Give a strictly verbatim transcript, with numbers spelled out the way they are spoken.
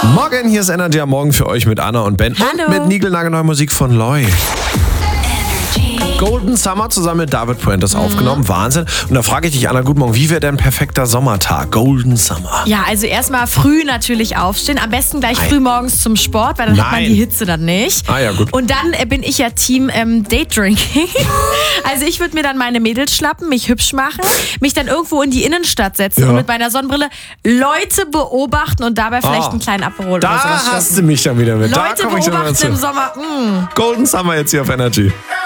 Morgen, hier ist Energy am Morgen für euch mit Anna und Ben. Hallo. Und mit niegelnagelneuer Musik von Loy. Golden Summer zusammen mit David Puentes mhm. aufgenommen. Wahnsinn. Und da frage ich dich, Anna, guten Morgen, wie wäre denn ein perfekter Sommertag? Golden Summer. Ja, also erstmal früh natürlich aufstehen. Am besten gleich Nein. früh morgens zum Sport, weil dann Nein. hat man die Hitze dann nicht. Ah ja, gut. Und dann äh, bin ich ja Team ähm, Date Drinking. Also ich würde mir dann meine Mädels schnappen, mich hübsch machen, mich dann irgendwo in die Innenstadt setzen ja. und mit meiner Sonnenbrille Leute beobachten und dabei vielleicht oh. einen kleinen Aperol da oder sowas hast du mich dann wieder mit. Leute da komm ich beobachten dann im Sommer. Mm. Golden Summer jetzt hier auf Energy.